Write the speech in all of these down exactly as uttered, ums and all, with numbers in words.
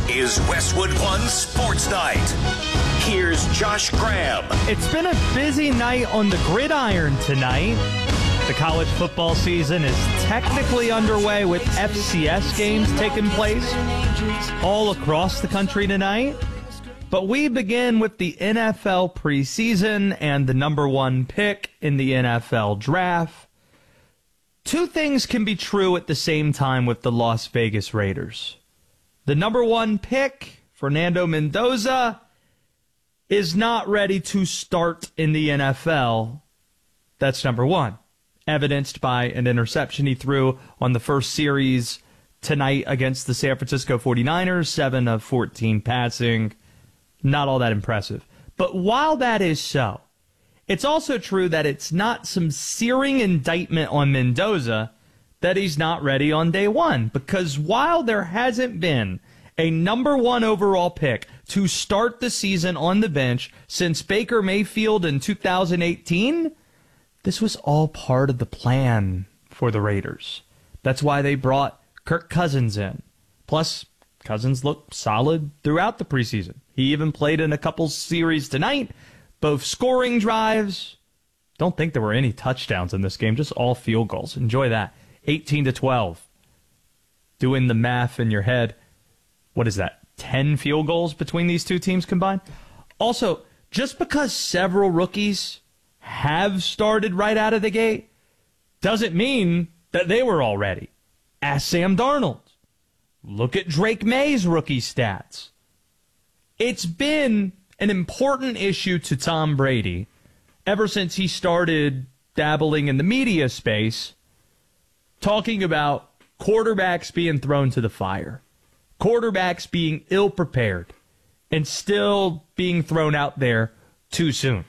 is Westwood One Sports Night. Here's Josh Graham. It's been a busy night on the gridiron tonight. The college football season is technically underway with F C S games taking place all across the country tonight. But we begin with the N F L preseason and the number one pick in the N F L draft. Two things can be true at the same time with the Las Vegas Raiders. The number one pick, Fernando Mendoza, is not ready to start in the N F L. That's number one, evidenced by an interception he threw on the first series tonight against the San Francisco forty-niners, seven of fourteen passing. Not all that impressive. But while that is so, it's also true that it's not some searing indictment on Mendoza that he's not ready on day one. Because while there hasn't been a number one overall pick to start the season on the bench since Baker Mayfield in two thousand eighteen, this was all part of the plan for the Raiders. That's why they brought Kirk Cousins in. Plus, Cousins looked solid throughout the preseason. He even played in a couple series tonight, both scoring drives. Don't think there were any touchdowns in this game, just all field goals. Enjoy that. eighteen to twelve. Doing the math in your head. What is that? ten field goals between these two teams combined? Also, just because several rookies have started right out of the gate doesn't mean that they were all ready. Ask Sam Darnold. Look at Drake May's rookie stats. It's been an important issue to Tom Brady ever since he started dabbling in the media space, talking about quarterbacks being thrown to the fire, quarterbacks being ill-prepared, and still being thrown out there too soon.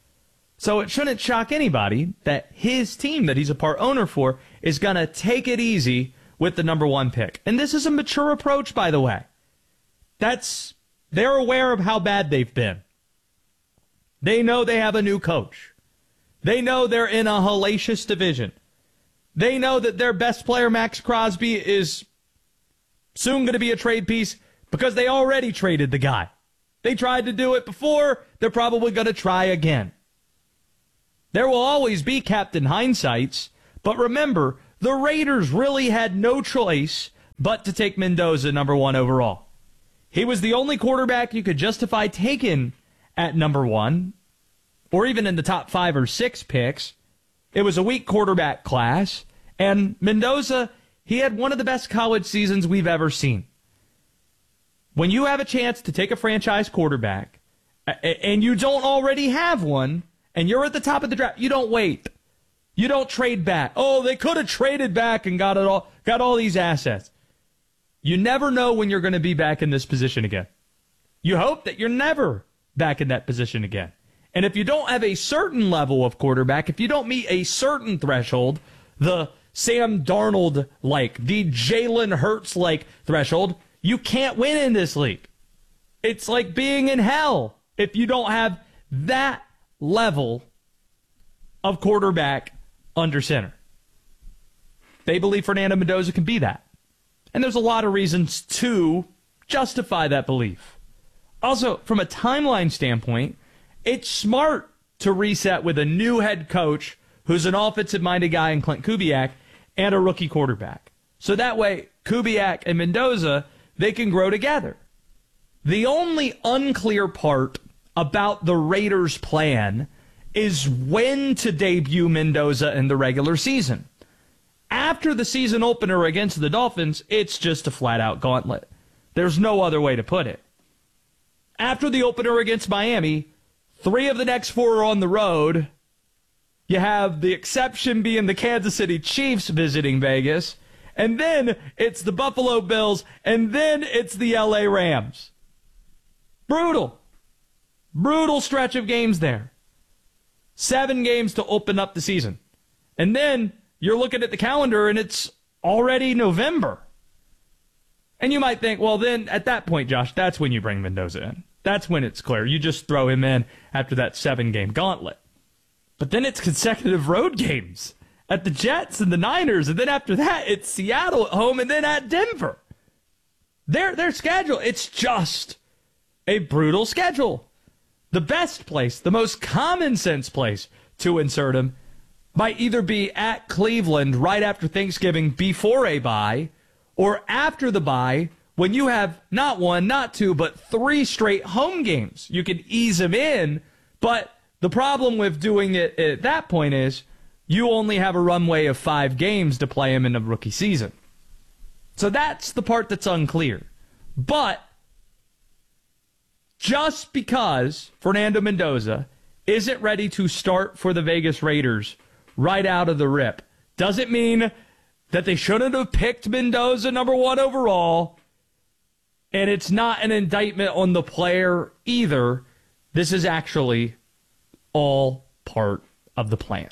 So it shouldn't shock anybody that his team that he's a part owner for is going to take it easy with the number one pick. And this is a mature approach, by the way. That's, they're aware of how bad they've been. They know they have a new coach. They know they're in a hellacious division. They know that their best player, Max Crosby, is soon going to be a trade piece because they already traded the guy. They tried to do it before. They're probably going to try again. There will always be Captain Hindsights, but remember, the Raiders really had no choice but to take Mendoza number one overall. He was the only quarterback you could justify taking at number one, or even in the top five or six picks. It was a weak quarterback class, and Mendoza, he had one of the best college seasons we've ever seen. When you have a chance to take a franchise quarterback, and you don't already have one, and you're at the top of the draft, you don't wait. You don't trade back. Oh, they could have traded back and got it all, got all these assets. You never know when you're going to be back in this position again. You hope that you're never back in that position again. And if you don't have a certain level of quarterback, if you don't meet a certain threshold, the Sam Darnold-like, the Jalen Hurts-like threshold, you can't win in this league. It's like being in hell if you don't have that level of quarterback under center. They believe Fernando Mendoza can be that. And there's a lot of reasons to justify that belief. Also, from a timeline standpoint, it's smart to reset with a new head coach who's an offensive-minded guy in Clint Kubiak and a rookie quarterback. So that way, Kubiak and Mendoza, they can grow together. The only unclear part about the Raiders' plan is when to debut Mendoza in the regular season. After the season opener against the Dolphins, it's just a flat-out gauntlet. There's no other way to put it. After the opener against Miami, three of the next four are on the road. You have the exception being the Kansas City Chiefs visiting Vegas. And then it's the Buffalo Bills. And then it's the L A Rams. Brutal. Brutal stretch of games there. Seven games to open up the season. And then you're looking at the calendar and it's already November. And you might think, well, then at that point, Josh, that's when you bring Mendoza in. That's when it's clear. You just throw him in after that seven-game gauntlet. But then it's consecutive road games at the Jets and the Niners. And then after that, it's Seattle at home and then at Denver. their their schedule. It's just a brutal schedule. The best place, the most common sense place to insert him might either be at Cleveland right after Thanksgiving before a bye, or after the bye when you have not one, not two, but three straight home games. You can ease him in, but the problem with doing it at that point is you only have a runway of five games to play him in the rookie season. So that's the part that's unclear. But just because Fernando Mendoza isn't ready to start for the Vegas Raiders right out of the rip doesn't mean that they shouldn't have picked Mendoza number one overall. And it's not an indictment on the player either. This is actually all part of the plan.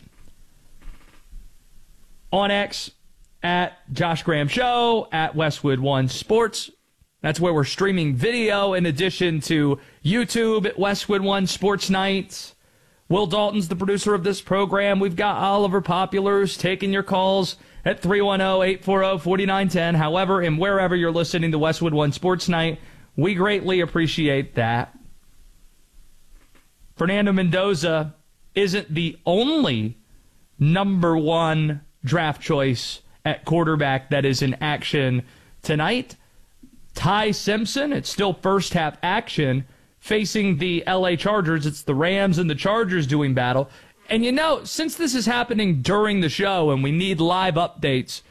On X, at Josh Graham Show, at Westwood One Sports. That's where we're streaming video in addition to YouTube at Westwood One Sports Nights. Will Dalton's the producer of this program. We've got Oliver Populars taking your calls at three one zero, eight four zero, four nine one zero. However, and wherever you're listening to Westwood One Sports Night, we greatly appreciate that. Fernando Mendoza isn't the only number one draft choice at quarterback that is in action tonight. Ty Simpson, it's still first half action, facing the L A Chargers. It's the Rams and the Chargers doing battle. And you know, since this is happening during the show and we need live updates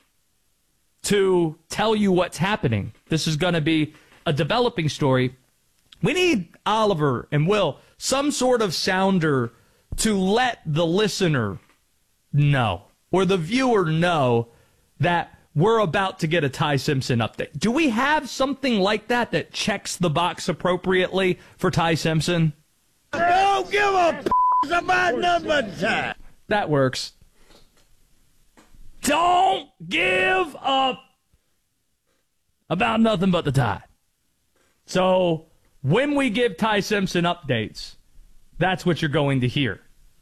to tell you what's happening, this is going to be a developing story. We need Oliver and Will, some sort of sounder to let the listener know, or the viewer know, that we're about to get a Ty Simpson update. Do we have something like that that checks the box appropriately for Ty Simpson? Don't give a p*** about number time. That works. Don't give up about nothing but the Tide. So when we give Ty Simpson updates, that's what you're going to hear.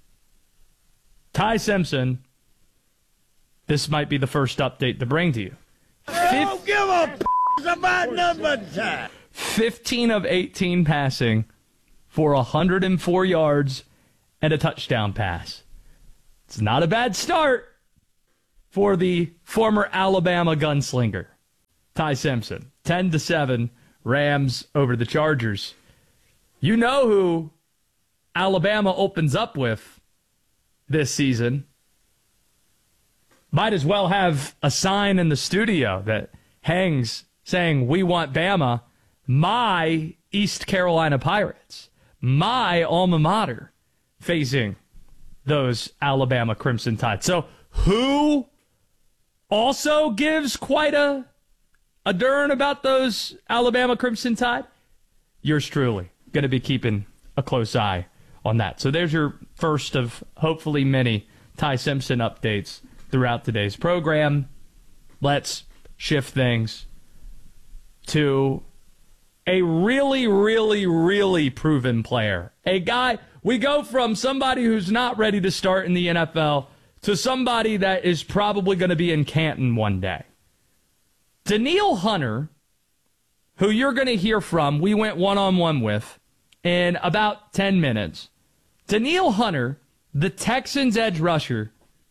Ty Simpson, this might be the first update to bring to you. Don't give a p*** about number time. fifteen of eighteen passing for one hundred four yards and a touchdown pass. It's not a bad start for the former Alabama gunslinger, Ty Simpson. ten to seven, Rams over the Chargers. You know who Alabama opens up with this season. Might as well have a sign in the studio that hangs saying, "We want Bama." My East Carolina Pirates, my alma mater, facing those Alabama Crimson Tide. So who also gives quite a, a darn about those Alabama Crimson Tide? Yours truly. Going to be keeping a close eye on that. So there's your first of hopefully many Ty Simpson updates throughout today's program. Let's shift things to a really, really, really proven player. A guy, we go from somebody who's not ready to start in the N F L to somebody that is probably going to be in Canton one day. Danielle Hunter, who you're going to hear from, we went one-on-one with in about ten minutes. Danielle Hunter, the Texans edge rusher,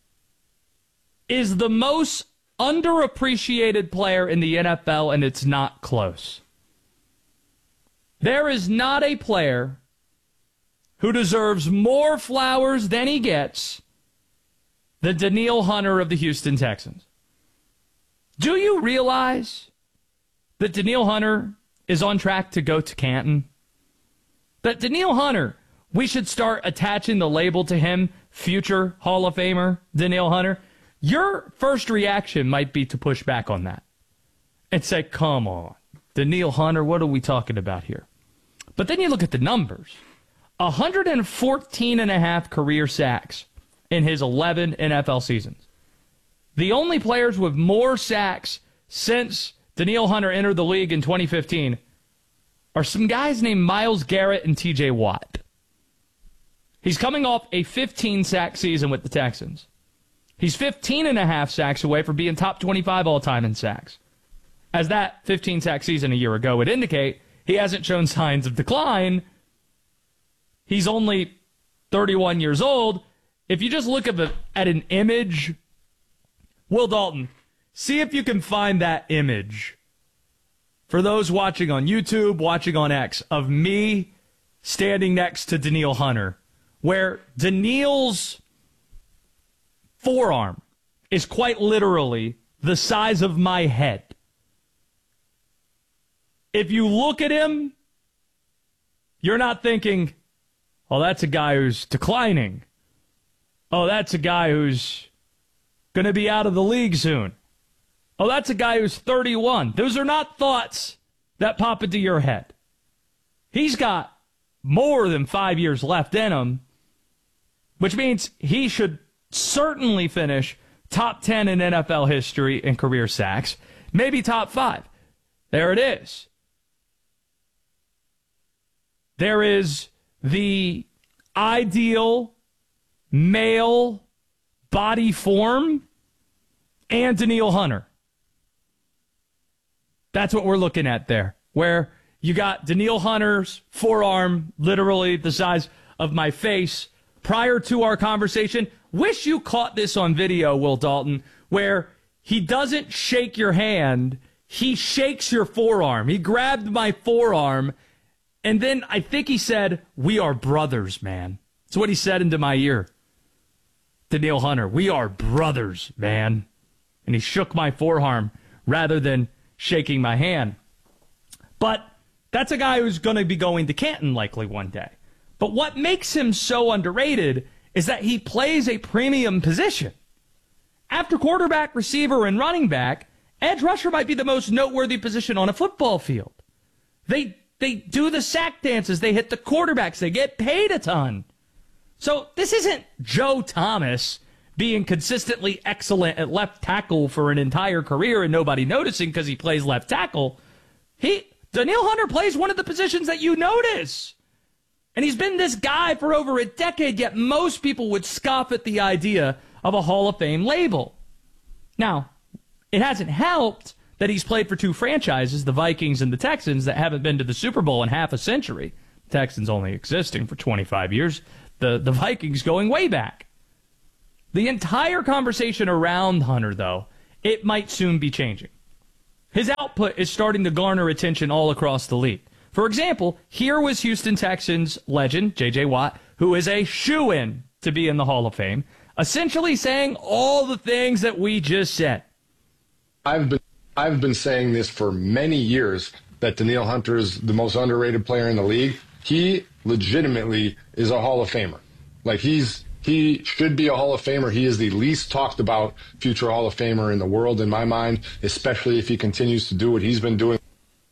is the most underappreciated player in the N F L, and it's not close. There is not a player who deserves more flowers than he gets than Danielle Hunter of the Houston Texans. Do you realize that Danielle Hunter is on track to go to Canton? That Danielle Hunter, we should start attaching the label to him, future Hall of Famer Danielle Hunter. Your first reaction might be to push back on that and say, come on, Danielle Hunter, what are we talking about here? But then you look at the numbers. one hundred fourteen and a half career sacks in his eleven N F L seasons. The only players with more sacks since Danielle Hunter entered the league in twenty fifteen are some guys named Myles Garrett and T J Watt. He's coming off a fifteen-sack season with the Texans. He's fifteen and a half sacks away from being top twenty-five all-time in sacks. as that fifteen-sack season a year ago would indicate, he hasn't shown signs of decline. He's only thirty-one years old. If you just look at, the, at an image, Will Dalton, see if you can find that image. For those watching on YouTube, watching on X, of me standing next to Danielle Hunter, where Danielle's forearm is quite literally the size of my head. If you look at him, you're not thinking, oh, that's a guy who's declining. Oh, that's a guy who's going to be out of the league soon. Oh, that's a guy who's thirty-one. Those are not thoughts that pop into your head. He's got more than five years left in him, which means he should certainly finish top ten in N F L history in career sacks, maybe top five. There it is. There is the ideal male body form and Danielle Hunter. That's what we're looking at there, where you got Danielle Hunter's forearm literally the size of my face prior to our conversation. Wish you caught this on video, Will Dalton, where he doesn't shake your hand, he shakes your forearm. He grabbed my forearm, and then I think he said, "We are brothers, man." That's what he said into my ear. Danielle Hunter, "We are brothers, man." And he shook my forearm rather than shaking my hand. But that's a guy who's going to be going to Canton likely one day. But what makes him so underrated is that he plays a premium position. After quarterback, receiver, and running back, edge rusher might be the most noteworthy position on a football field. They they do the sack dances. They hit the quarterbacks. They get paid a ton. So this isn't Joe Thomas being consistently excellent at left tackle for an entire career and nobody noticing because he plays left tackle. He Danielle Hunter plays one of the positions that you notice. And he's been this guy for over a decade, yet most people would scoff at the idea of a Hall of Fame label. Now, it hasn't helped that he's played for two franchises, the Vikings and the Texans, that haven't been to the Super Bowl in half a century. The Texans only existing for twenty-five years. The, the Vikings going way back. The entire conversation around Hunter, though, it might soon be changing. His output is starting to garner attention all across the league. For example, here was Houston Texans legend J J Watt, who is a shoo-in to be in the Hall of Fame, essentially saying all the things that we just said. I've been I've been saying this for many years, that Danielle Hunter is the most underrated player in the league. He legitimately is a Hall of Famer. Like, he's he should be a Hall of Famer. He is the least talked about future Hall of Famer in the world, in my mind, especially if he continues to do what he's been doing.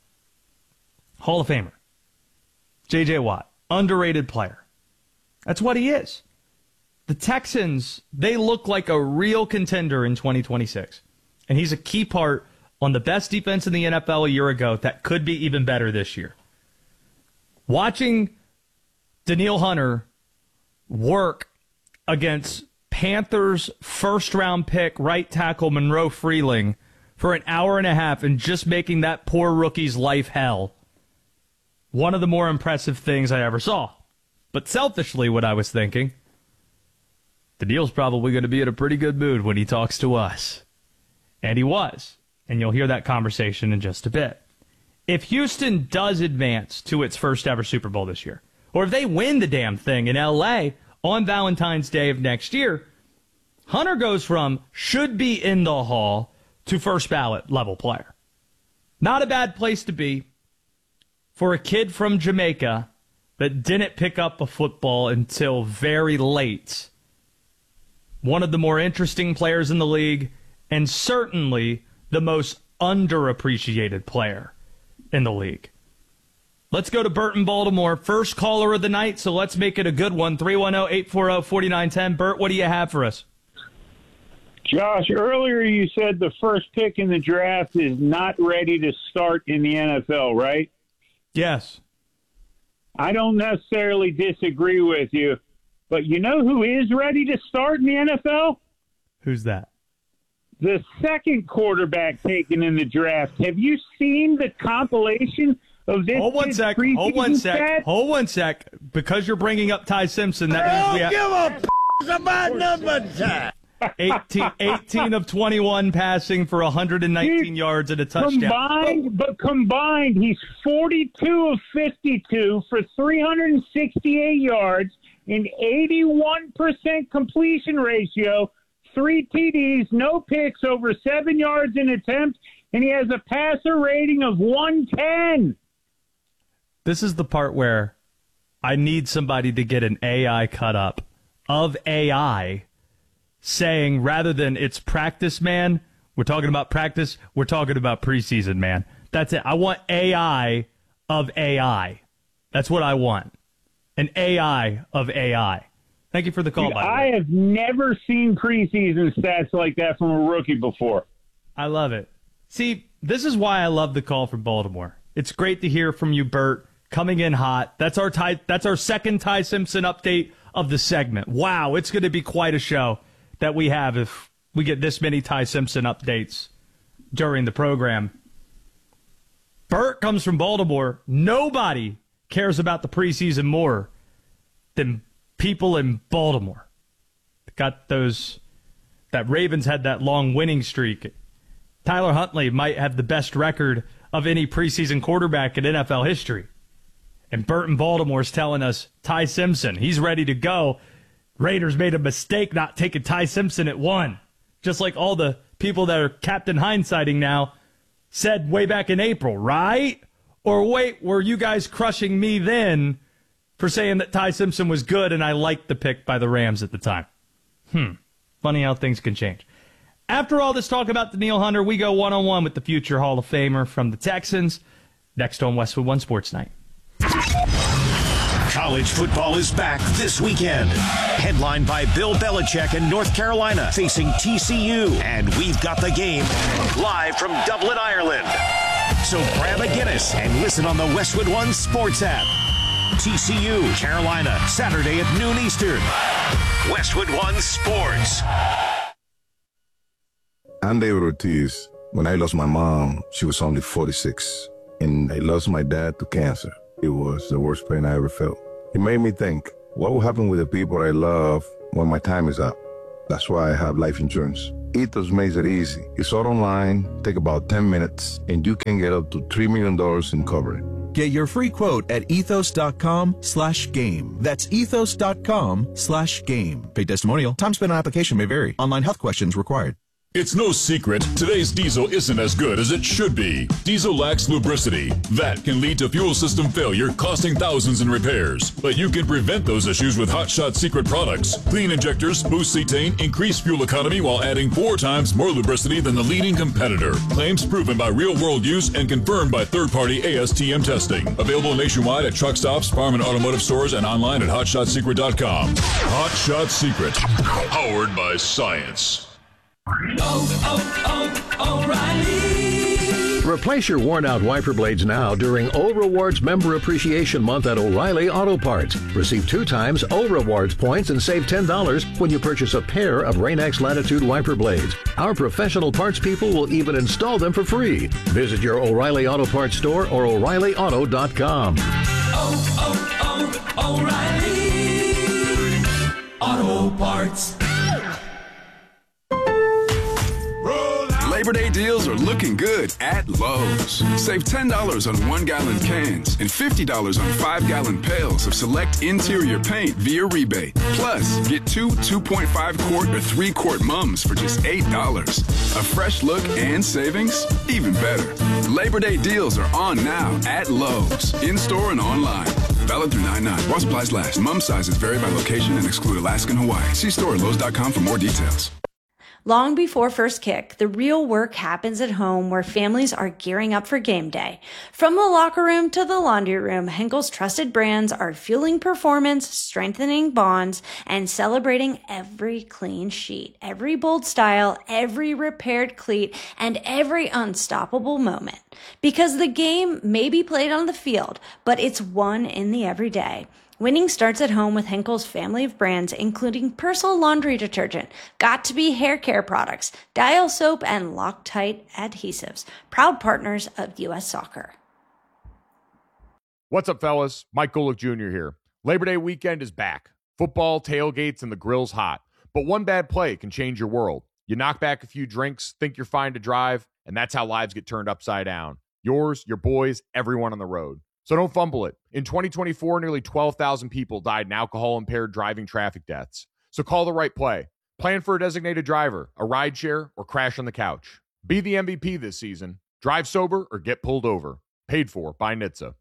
Hall of Famer. J J Watt. Underrated player. That's what he is. The Texans, they look like a real contender in twenty twenty-six. And he's a key part on the best defense in the N F L a year ago that could be even better this year. Watching Danielle Hunter work against Panthers first-round pick right tackle Monroe Freeling for an hour and a half and just making that poor rookie's life hell, one of the more impressive things I ever saw. But selfishly, what I was thinking, Danielle's probably going to be in a pretty good mood when he talks to us. And he was. And you'll hear that conversation in just a bit. If Houston does advance to its first ever Super Bowl this year, or if they win the damn thing in L A on Valentine's Day of next year, Hunter goes from should be in the Hall to first ballot level player. Not a bad place to be for a kid from Jamaica that didn't pick up a football until very late. One of the more interesting players in the league, and certainly the most underappreciated player in the league. Let's go to Bert in Baltimore. First caller of the night, so let's make it a good one. three one zero, eight four zero, four nine one zero. Bert, what do you have for us? Josh, earlier you said the first pick in the draft is not ready to start in the N F L, right? Yes. I don't necessarily disagree with you, but you know who is ready to start in the N F L? Who's that? the second quarterback taken in the draft. Have you seen the compilation of this? Hold one sec. Hold one sec. Stats? Hold one sec. Because you're bringing up Ty Simpson, that Don't means we have give a p- about numbers. eighteen, eighteen of twenty-one passing for one hundred nineteen Dude, yards and a touchdown. Combined, but combined, he's forty-two of fifty-two for three hundred sixty-eight yards, an eighty-one percent completion ratio, three T Ds, no picks, over seven yards in attempt, and he has a passer rating of one ten. This is the part where I need somebody to get an A I cut up of A I saying, rather than it's practice, man, we're talking about practice, we're talking about preseason, man. That's it. I want A I of A I. That's what I want. An A I of A I. Thank you for the call, Dude, by the I way. have never seen preseason stats like that from a rookie before. I love it. See, this is why I love the call from Baltimore. It's great to hear from you, Bert, coming in hot. That's our Ty, that's our second Ty Simpson update of the segment. Wow, it's going to be quite a show that we have if we get this many Ty Simpson updates during the program. Bert comes from Baltimore. Nobody cares about the preseason more than people in Baltimore. Got those, that Ravens had that long winning streak. Tyler Huntley might have the best record of any preseason quarterback in N F L history. And Bert in Baltimore's telling us Ty Simpson, he's ready to go. Raiders made a mistake not taking Ty Simpson at one. Just like all the people that are Captain Hindsighting now said way back in April, right? Or wait, were you guys crushing me then for saying that Ty Simpson was good and I liked the pick by the Rams at the time? Hmm. Funny how things can change. After all this talk about Danielle Hunter, we go one-on-one with the future Hall of Famer from the Texans. Next on Westwood One Sports Night. College football is back this weekend. Headlined by Bill Belichick in North Carolina facing T C U. And we've got the game live from Dublin, Ireland. So grab a Guinness and listen on the Westwood One Sports app. T C U, Carolina, Saturday at noon Eastern. Westwood One Sports. I'm David Ortiz. When I lost my mom, she was only forty-six. And I lost my dad to cancer. It was the worst pain I ever felt. It made me think, what will happen with the people I love when my time is up? That's why I have life insurance. Ethos makes it easy. It's all online, take about ten minutes, and you can get up to three million dollars in coverage. Get your free quote at ethos.com slash game. That's ethos.com slash game. Paid testimonial. Time spent on application may vary. Online health questions required. It's no secret, today's diesel isn't as good as it should be. Diesel lacks lubricity. That can lead to fuel system failure, costing thousands in repairs. But you can prevent those issues with Hot Shot Secret products. Clean injectors, boost cetane, increase fuel economy while adding four times more lubricity than the leading competitor. Claims proven by real-world use and confirmed by third-party A S T M testing. Available nationwide at truck stops, farm and automotive stores, and online at hot shot secret dot com. Hot Shot Secret, powered by science. Oh, oh, oh, O'Reilly. Replace your worn-out wiper blades now during O Rewards Member Appreciation Month at O'Reilly Auto Parts. Receive two times O Rewards points and save ten dollars when you purchase a pair of Rain-X Latitude wiper blades. Our professional parts people will even install them for free. Visit your O'Reilly Auto Parts store or O'Reilly Auto dot com. Oh, oh, oh, O'Reilly Auto Parts. Labor Day deals are looking good at Lowe's. Save ten dollars on one-gallon cans and fifty dollars on five-gallon pails of select interior paint via rebate. Plus, get two two point five quart or three quart mums for just eight dollars. A fresh look and savings? Even better. Labor Day deals are on now at Lowe's, in-store and online. Valid through nine nine. While supplies last. Mum sizes vary by location and exclude Alaska and Hawaii. See store at Lowe's dot com for more details. Long before first kick, the real work happens at home where families are gearing up for game day. From the locker room to the laundry room, Henkel's trusted brands are fueling performance, strengthening bonds, and celebrating every clean sheet, every bold style, every repaired cleat, and every unstoppable moment. Because the game may be played on the field, but it's won in the everyday. Winning starts at home with Henkel's family of brands, including Persil laundry detergent, Got2b hair care products, Dial soap, and Loctite adhesives. Proud partners of U S Soccer. What's up, fellas? Mike Golick Junior here. Labor Day weekend is back. Football, tailgates, and the grill's hot. But one bad play can change your world. You knock back a few drinks, think you're fine to drive, and that's how lives get turned upside down. Yours, your boys, everyone on the road. So don't fumble it. In twenty twenty-four, nearly twelve thousand people died in alcohol-impaired driving traffic deaths. So call the right play. Plan for a designated driver, a rideshare, or crash on the couch. Be the M V P this season. Drive sober or get pulled over. Paid for by N H T S A.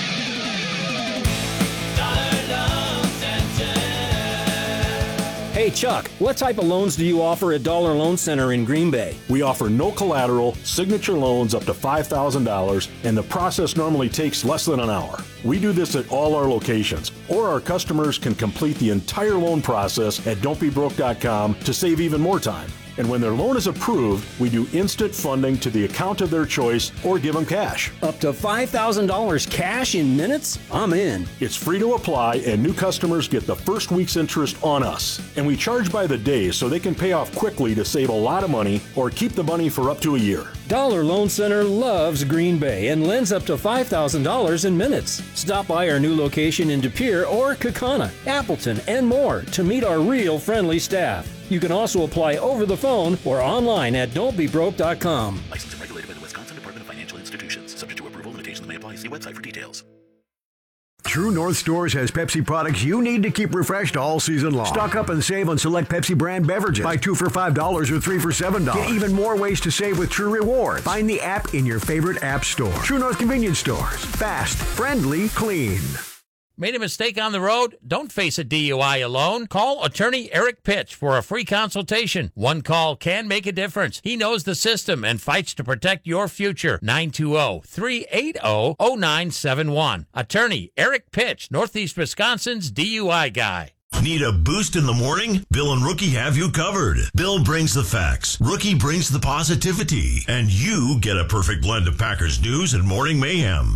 Hey, Chuck, what type of loans do you offer at Dollar Loan Center in Green Bay? We offer no collateral, signature loans up to five thousand dollars, and the process normally takes less than an hour. We do this at all our locations, or our customers can complete the entire loan process at don't be broke dot com to save even more time. And when their loan is approved, we do instant funding to the account of their choice or give them cash. Up to five thousand dollars cash in minutes? I'm in. It's free to apply, and new customers get the first week's interest on us. And we charge by the day so they can pay off quickly to save a lot of money or keep the money for up to a year. Dollar Loan Center loves Green Bay and lends up to five thousand dollars in minutes. Stop by our new location in De Pere or Kaukauna, Appleton, and more to meet our real friendly staff. You can also apply over the phone or online at don't be broke dot com. Licensed and regulated by the Wisconsin Department of Financial Institutions. Subject to approval, limitations may apply. See website for details. True North Stores has Pepsi products you need to keep refreshed all season long. Stock up and save on select Pepsi brand beverages. Buy two for five dollars or three for seven dollars. Get even more ways to save with True Rewards. Find the app in your favorite app store. True North Convenience Stores. Fast, friendly, clean. Made a mistake on the road? Don't face a D U I alone. Call attorney Eric Pitch for a free consultation. One call can make a difference. He knows the system and fights to protect your future. nine two zero, three eight zero, zero nine seven one. Attorney Eric Pitch, Northeast Wisconsin's D U I guy. Need a boost in the morning? Bill and Rookie have you covered. Bill brings the facts, Rookie brings the positivity, and you get a perfect blend of Packers news and morning mayhem.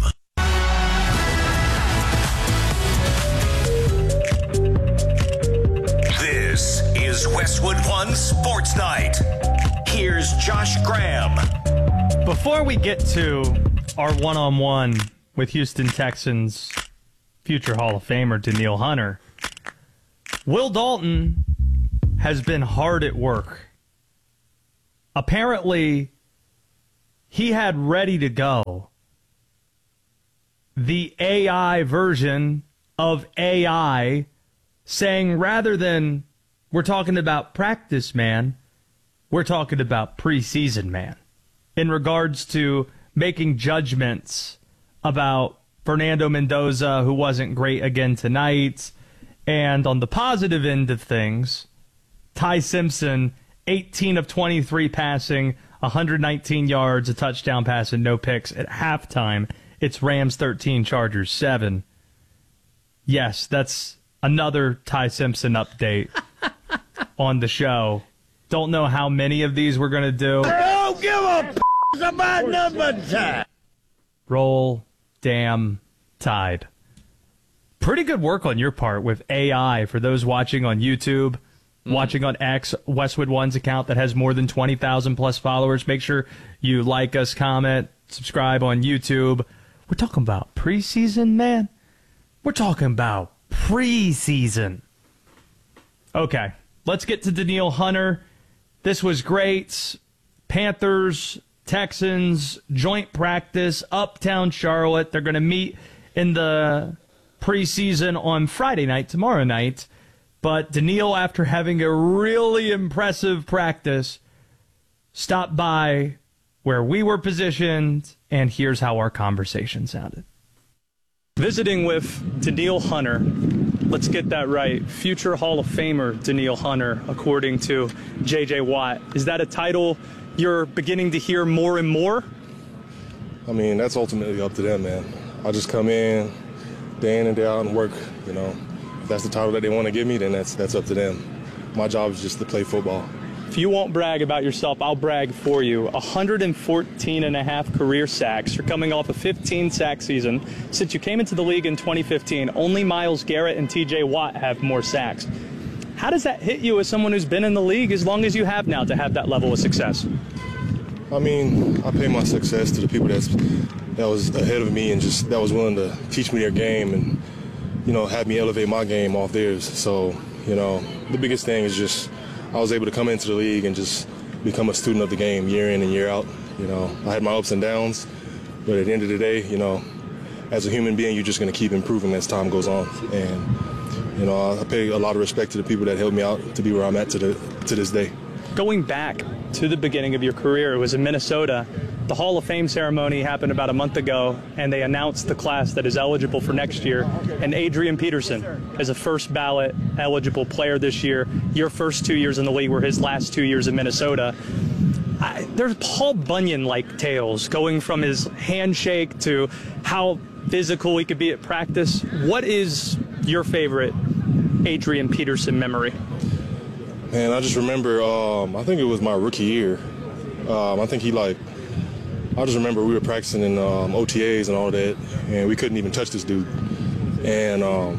This is Westwood One Sports Night. Here's Josh Graham. Before we get to our one-on-one with Houston Texans future Hall of Famer Danielle Hunter, Will Dalton has been hard at work. Apparently, he had ready to go the A I version of A I, saying rather than we're talking about practice man, we're talking about preseason man, in regards to making judgments about Fernando Mendoza, who wasn't great again tonight. And on the positive end of things, Ty Simpson, eighteen of twenty-three passing, one hundred nineteen yards, a touchdown pass, and no picks at halftime. It's Rams thirteen, Chargers seven. Yes, that's another Ty Simpson update on the show. Don't know how many of these we're going to do. Don't give a f*** about number time. Roll, damn, Tide. Pretty good work on your part with A I for those watching on YouTube, mm. watching on X, Westwood One's account that has more than twenty thousand plus followers. Make sure you like us, comment, subscribe on YouTube. We're talking about preseason, man. We're talking about preseason. Okay, let's get to Danielle Hunter. This was great. Panthers, Texans, joint practice, Uptown Charlotte. They're going to meet in the preseason on Friday night, tomorrow night. But Danielle, after having a really impressive practice, stopped by where we were positioned, and here's how our conversation sounded. Visiting with Danielle Hunter. Let's get that right. Future Hall of Famer Danielle Hunter, according to J J Watt. Is that a title you're beginning to hear more and more? I mean, that's ultimately up to them, man. I'll just come in day in and day out and work, you know. If that's the title that they want to give me, then that's that's up to them. My job is just to play football. If you won't brag about yourself, I'll brag for you. one hundred fourteen and a half career sacks. You're coming off a fifteen sack season. Since you came into the league in twenty fifteen, only Myles Garrett and T J Watt have more sacks. How does that hit you as someone who's been in the league as long as you have now to have that level of success? I mean, I pay my success to the people that's that was ahead of me and just that was willing to teach me their game and, you know, have me elevate my game off theirs. So, you know, the biggest thing is just I was able to come into the league and just become a student of the game year in and year out. You know, I had my ups and downs, but at the end of the day, you know, as a human being, you're just going to keep improving as time goes on. And, you know, I pay a lot of respect to the people that helped me out to be where I'm at to, the, to this day. Going back to the beginning of your career, it was in Minnesota. The Hall of Fame ceremony happened about a month ago, and they announced the class that is eligible for next year. And Adrian Peterson is a first ballot eligible player this year. Your first two years in the league were his last two years in Minnesota. I, there's Paul Bunyan-like tales going from his handshake to how physical he could be at practice. What is your favorite Adrian Peterson memory? Man, I just remember, um, I think it was my rookie year. Um, I think he like, I just remember we were practicing in um, O T As and all that, and we couldn't even touch this dude. And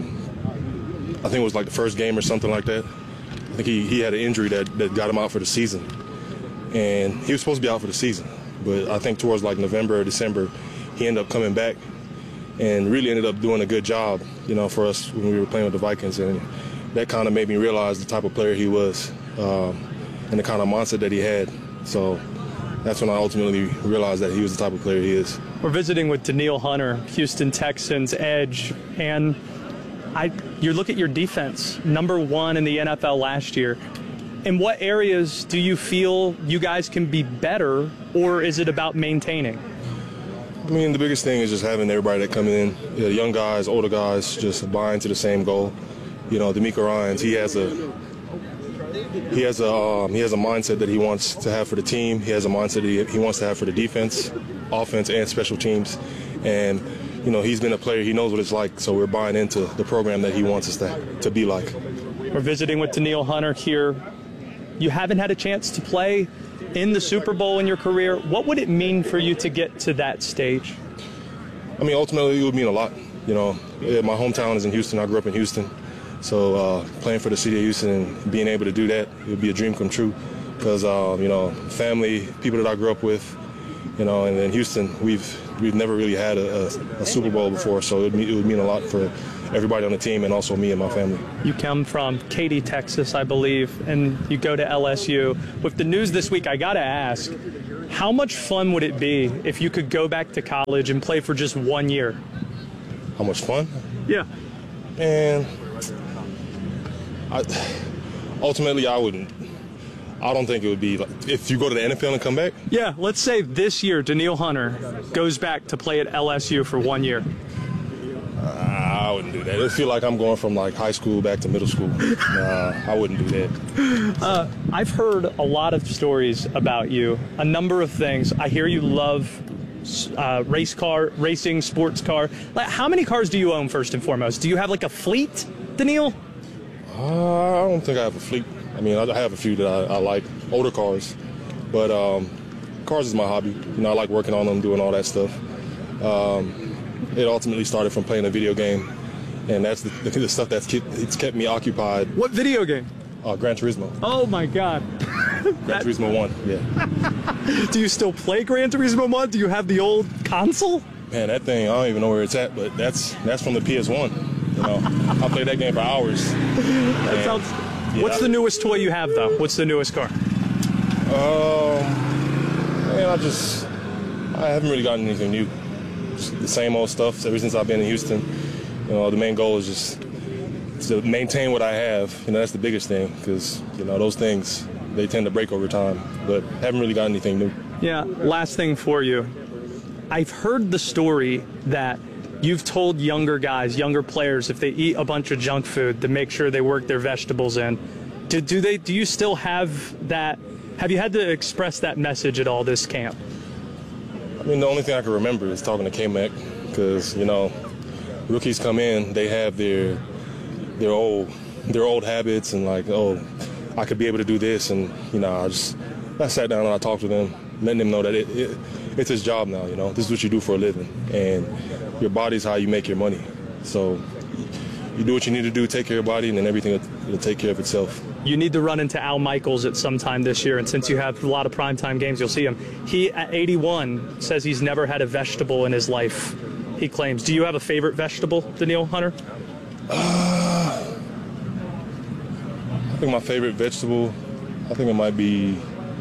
um, I think it was like the first game or something like that. I think he, he had an injury that, that got him out for the season. And he was supposed to be out for the season. But I think towards like November or December, he ended up coming back and really ended up doing a good job, you know, for us when we were playing with the Vikings. And that kind of made me realize the type of player he was um, and the kind of mindset that he had. So that's when I ultimately realized that he was the type of player he is. We're visiting with Danielle Hunter, Houston Texans edge, and I, you look at your defense, number one in the N F L last year. In what areas do you feel you guys can be better, or is it about maintaining? I mean, the biggest thing is just having everybody that come in, you know, young guys, older guys, just buy into the same goal. You know, D'Amico Ryans, he has a he has a um, he has a mindset that he wants to have for the team. He has a mindset that he, he wants to have for the defense, offense, and special teams. And you know, he's been a player. He knows what it's like. So we're buying into the program that he wants us to to be like. We're visiting with Danielle Hunter here. You haven't had a chance to play in the Super Bowl in your career. What would it mean for you to get to that stage? I mean, ultimately, it would mean a lot. You know, my hometown is in Houston. I grew up in Houston. So uh, playing for the city of Houston and being able to do that, it would be a dream come true. Because, uh, you know, family, people that I grew up with, you know, and in Houston, we've we've never really had a, a, a Super Bowl before. So it would, mean, it would mean a lot for everybody on the team and also me and my family. You come from Katy, Texas, I believe, and you go to L S U. With the news this week, I got to ask, how much fun would it be if you could go back to college and play for just one year? How much fun? Yeah. Man, I, ultimately, I wouldn't. I don't think it would be like, if you go to the N F L and come back. Yeah, let's say this year Danielle Hunter goes back to play at L S U for one year. Uh, I wouldn't do that. It feel like I'm going from like high school back to middle school. Uh, I wouldn't do that. Uh, I've heard a lot of stories about you, a number of things. I hear you love uh, race car, racing, sports car. Like, how many cars do you own first and foremost? Do you have like a fleet, Danielle? Uh, I don't think I have a fleet. I mean, I have a few that I, I like, older cars, but um, cars is my hobby. You know, I like working on them, doing all that stuff. Um, it ultimately started from playing a video game, and that's the, the stuff that's kept, it's kept me occupied. What video game? Uh, Gran Turismo. Oh my God. Gran Turismo one, yeah. Do you still play Gran Turismo one? Do you have the old console? Man, that thing, I don't even know where it's at, but that's that's from the P S one. You know, I played that game for hours. That sounds. Yeah. What's the newest toy you have, though? What's the newest car? Um, man, I just I haven't really gotten anything new. Just the same old stuff ever since I've been in Houston. You know, the main goal is just to maintain what I have. You know, that's the biggest thing because you know those things they tend to break over time. But haven't really got anything new. Yeah. Last thing for you, I've heard the story that you've told younger guys, younger players, if they eat a bunch of junk food, to make sure they work their vegetables in. Do, do they? Do you still have that? Have you had to express that message at all this camp? I mean, the only thing I can remember is talking to K-Mac because, you know, rookies come in, they have their their old their old habits and like, oh, I could be able to do this. And, you know, I just I sat down and I talked to them, letting them know that it, it, it's his job now, you know. This is what you do for a living. And your body's how you make your money. So you do what you need to do, take care of your body, and then everything will, will take care of itself. You need to run into Al Michaels at some time this year, and since you have a lot of primetime games, you'll see him. He, at eighty-one, says he's never had a vegetable in his life, he claims. Do you have a favorite vegetable, Danielle Hunter? Uh, I think my favorite vegetable, I think it might be...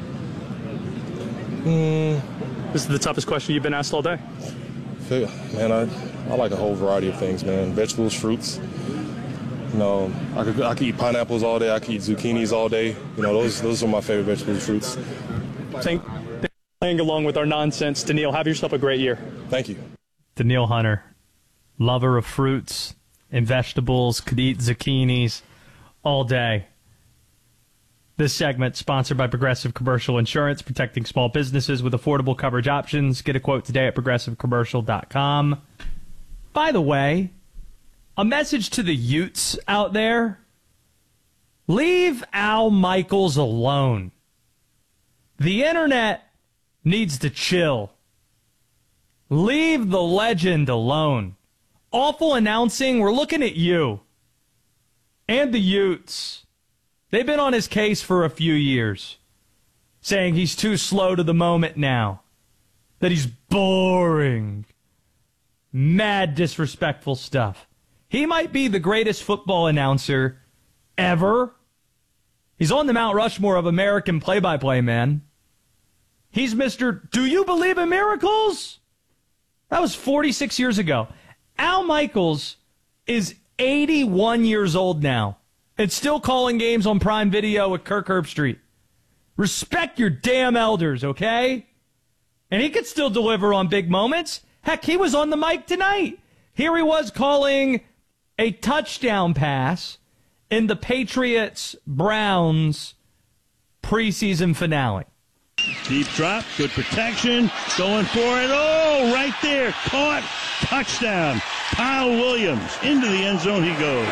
Mm, this is the toughest question you've been asked all day. Man, I, I like a whole variety of things, man. Vegetables, fruits. You know, I could I could eat pineapples all day. I could eat zucchinis all day. You know, those those are my favorite vegetables and fruits. Thank, playing along with our nonsense, Danielle, have yourself a great year. Thank you. Danielle Hunter, lover of fruits and vegetables, could eat zucchinis all day. This segment sponsored by Progressive Commercial Insurance, protecting small businesses with affordable coverage options. Get a quote today at progressive commercial dot com. By the way, a message to the Utes out there. Leave Al Michaels alone. The internet needs to chill. Leave the legend alone. Awful announcing, we're looking at you. And the Utes. They've been on his case for a few years, saying he's too slow to the moment now, that he's boring, mad disrespectful stuff. He might be the greatest football announcer ever. He's on the Mount Rushmore of American play-by-play men. He's Mister Do You Believe in Miracles? That was forty-six years ago. Al Michaels is eighty-one years old now. And still calling games on Prime Video at Kirk Herbstreit. Respect your damn elders, okay? And he could still deliver on big moments. Heck, he was on the mic tonight. Here he was calling a touchdown pass in the Patriots-Browns preseason finale. Deep drop, good protection, going for it. Oh, right there, caught, touchdown. Kyle Williams, into the end zone he goes.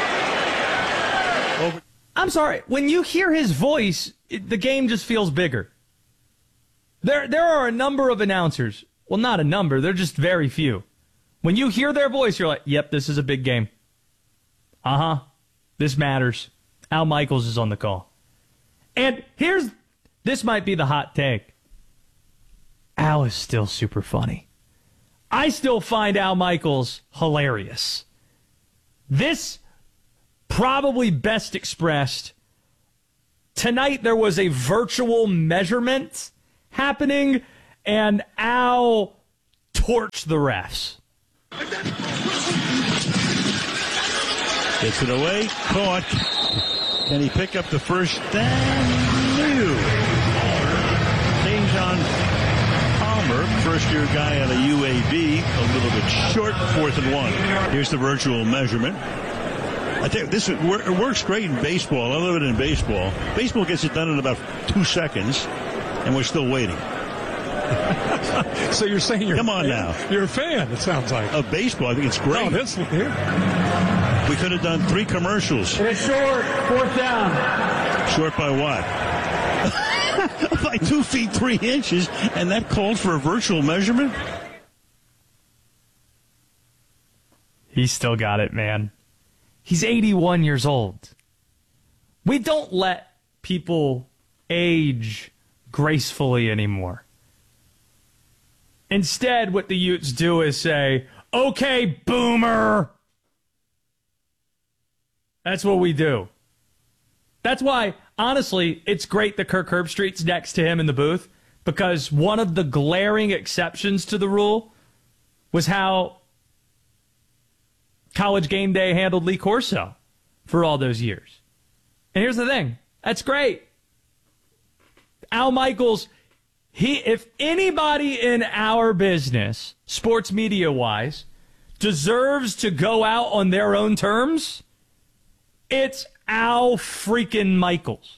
Over. I'm sorry, when you hear his voice, it, the game just feels bigger. There, there are a number of announcers. Well, not a number, they're just very few. When you hear their voice, you're like, yep, this is a big game. Uh-huh, this matters. Al Michaels is on the call. And here's, this might be the hot take. Al is still super funny. I still find Al Michaels hilarious. This probably best expressed. Tonight there was a virtual measurement happening, and Al torched the refs. Gets it away, caught. Can he pick up the first down? No. Tajon Palmer, first-year guy out of U A B, a little bit short, fourth and one. Here's the virtual measurement. I think this it works great in baseball. I love it in baseball. Baseball gets it done in about two seconds, and we're still waiting. So you're saying you're come on now? You're a fan. It sounds like of baseball. I think it's great. Oh, that's here. We could have done three commercials. And it's short, fourth down. Short by what? By two feet three inches, and that called for a virtual measurement. He's still got it, man. He's eighty-one years old. We don't let people age gracefully anymore. Instead, what the Utes do is say, okay, boomer. That's what we do. That's why, honestly, it's great that Kirk Herbstreit's next to him in the booth, because one of the glaring exceptions to the rule was how College Game Day handled Lee Corso for all those years. And here's the thing. That's great. Al Michaels, he, if anybody in our business, sports media-wise, deserves to go out on their own terms, it's Al freaking Michaels.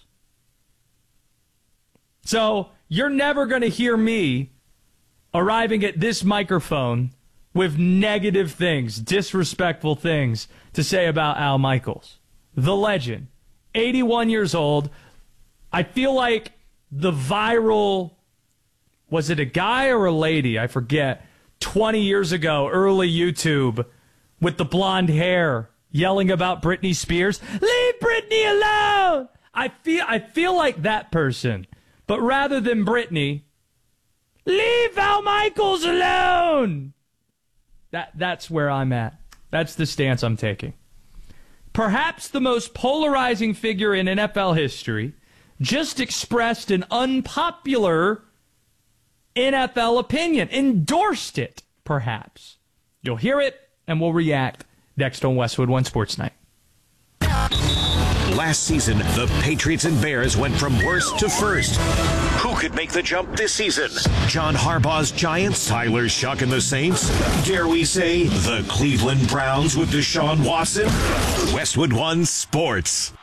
So you're never going to hear me arriving at this microphone with negative things, disrespectful things to say about Al Michaels, the legend, eighty-one years old. I feel like the viral, was it a guy or a lady? I forget. twenty years ago, early YouTube, with the blonde hair, yelling about Britney Spears. Leave Britney alone! I feel, I feel like that person. But rather than Britney, leave Al Michaels alone! That, that's where I'm at. That's the stance I'm taking. Perhaps the most polarizing figure in N F L history just expressed an unpopular N F L opinion, endorsed it, perhaps. You'll hear it, and we'll react next on Westwood One Sports Night. Last season, the Patriots and Bears went from worst to first. Who could make the jump this season? John Harbaugh's Giants, Tyler Shuck and the Saints? Dare we say the Cleveland Browns with Deshaun Watson? Westwood One Sports.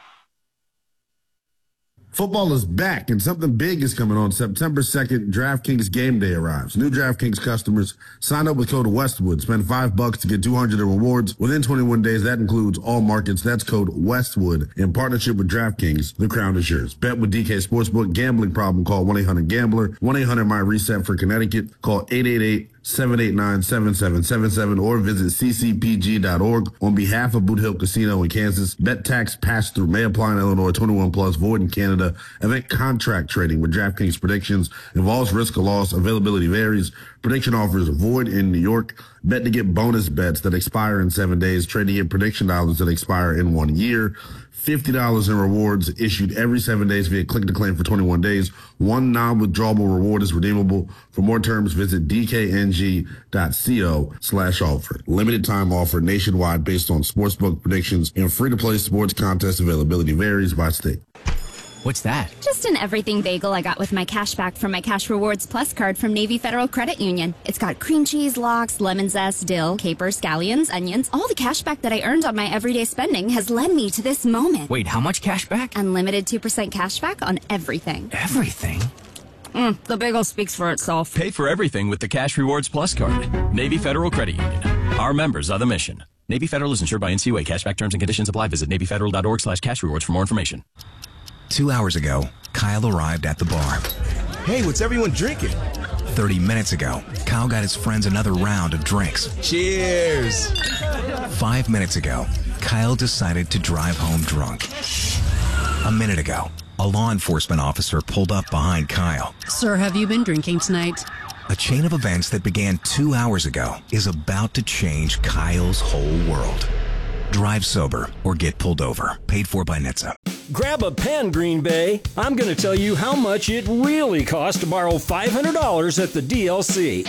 Football is back, and something big is coming on September second. DraftKings Game Day arrives. New DraftKings customers sign up with code Westwood. Spend five bucks to get two hundred in rewards within twenty-one days. That includes all markets. That's code Westwood in partnership with DraftKings. The crown is yours. Bet with D K Sportsbook. Gambling problem? Call one eight hundred gambler. one eight hundred my reset for Connecticut. Call eight eight eight seven eight nine seven seven seven seven or visit c c p g dot org. On behalf of Boot Hill Casino in Kansas, bet tax pass through may apply in Illinois. twenty-one plus, void in Canada. Event contract trading with DraftKings predictions involves risk of loss. Availability varies. Prediction offers void in New York. Bet to get bonus bets that expire in seven days. Trade to get prediction dollars that expire in one year. fifty dollars in rewards issued every seven days via click to claim for twenty-one days. One non-withdrawable reward is redeemable. For more terms, visit d k n g dot co slash offer. Limited time offer nationwide based on sportsbook predictions and free-to-play sports contest availability varies by state. What's that? Just an everything bagel I got with my cash back from my Cash Rewards Plus card from Navy Federal Credit Union. It's got cream cheese, lox, lemon zest, dill, capers, scallions, onions. All the cash back that I earned on my everyday spending has led me to this moment. Wait, how much cash back? Unlimited two percent cash back on everything. Everything? Mm, the bagel speaks for itself. Pay for everything with the Cash Rewards Plus card. Navy Federal Credit Union. Our members are the mission. Navy Federal is insured by N C U A. Cashback terms and conditions apply. Visit navy federal dot org slash cash rewards for more information. Two hours ago, Kyle arrived at the bar. Hey, what's everyone drinking? Thirty minutes ago, Kyle got his friends another round of drinks. Cheers! Five minutes ago, Kyle decided to drive home drunk. A minute ago, a law enforcement officer pulled up behind Kyle. Sir, have you been drinking tonight? A chain of events that began two hours ago is about to change Kyle's whole world. Drive sober or get pulled over. Paid for by N H T S A. Grab a pen, Green Bay. I'm going to tell you how much it really costs to borrow five hundred dollars at the D L C.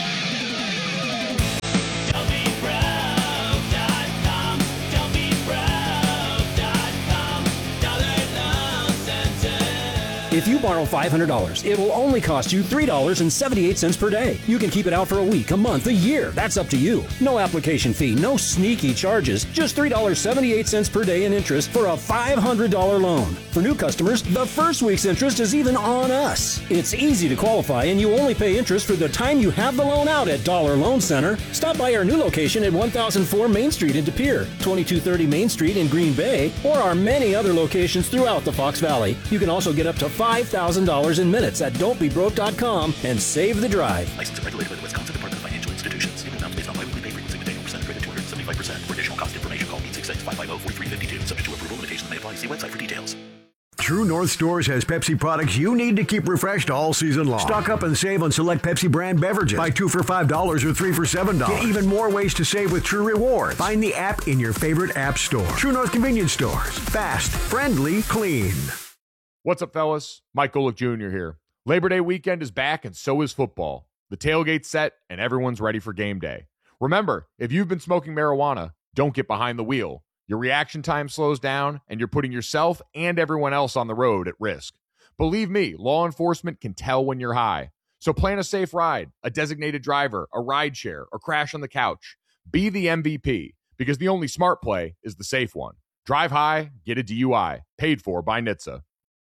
If you borrow five hundred dollars, it will only cost you three dollars and seventy-eight cents per day. You can keep it out for a week, a month, a year. That's up to you. No application fee, no sneaky charges. Just three dollars and seventy-eight cents per day in interest for a five hundred dollars loan. For new customers, the first week's interest is even on us. It's easy to qualify, and you only pay interest for the time you have the loan out at Dollar Loan Center. Stop by our new location at one thousand four Main Street in De Pere, twenty-two thirty Main Street in Green Bay, or our many other locations throughout the Fox Valley. You can also get up to five thousand dollars in minutes at don't be broke dot com and save the drive. Licensed and regulated by the Wisconsin Department of Financial Institutions. Payment amounts based on biweekly pay frequency with annual percentage rate of two hundred seventy-five percent. For additional cost information, call eight six six, five five zero, four three five two. Subject to approval, limitations may apply. See website for details. True North Stores has Pepsi products you need to keep refreshed all season long. Stock up and save on select Pepsi brand beverages. Buy two for five dollars or three for seven dollars. Get even more ways to save with True Rewards. Find the app in your favorite app store. True North Convenience Stores. Fast, friendly, clean. What's up, fellas? Mike Golick Junior here. Labor Day weekend is back, and so is football. The tailgate's set, and everyone's ready for game day. Remember, if you've been smoking marijuana, don't get behind the wheel. Your reaction time slows down, and you're putting yourself and everyone else on the road at risk. Believe me, law enforcement can tell when you're high. So plan a safe ride, a designated driver, a ride share, or crash on the couch. Be the M V P, because the only smart play is the safe one. Drive high, get a D U I. Paid for by N H T S A.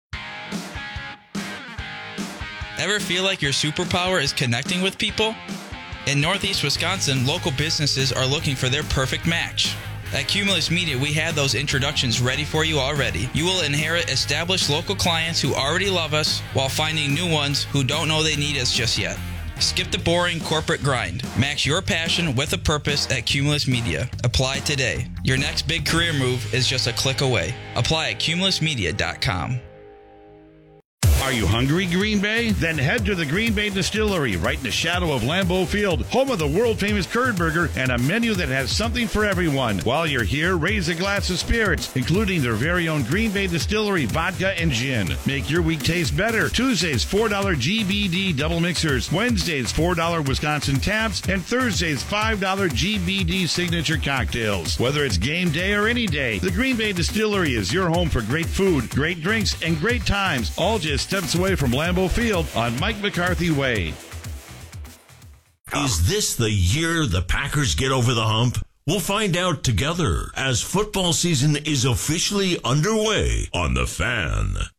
Ever feel like your superpower is connecting with people? In Northeast Wisconsin, local businesses are looking for their perfect match. At Cumulus Media, we have those introductions ready for you already. You will inherit established local clients who already love us while finding new ones who don't know they need us just yet. Skip the boring corporate grind. Match your passion with a purpose at Cumulus Media. Apply today. Your next big career move is just a click away. Apply at cumulus media dot com. Are you hungry, Green Bay? Then head to the Green Bay Distillery, right in the shadow of Lambeau Field, home of the world-famous Curd Burger and a menu that has something for everyone. While you're here, raise a glass of spirits, including their very own Green Bay Distillery vodka and gin. Make your week taste better. Tuesdays, four dollars G B D double mixers. Wednesdays, four dollars Wisconsin taps. And Thursdays, five dollars G B D signature cocktails. Whether it's game day or any day, the Green Bay Distillery is your home for great food, great drinks, and great times, all just steps away from Lambeau Field on Mike McCarthy Way. Is this the year the Packers get over the hump? We'll find out together as football season is officially underway on The Fan.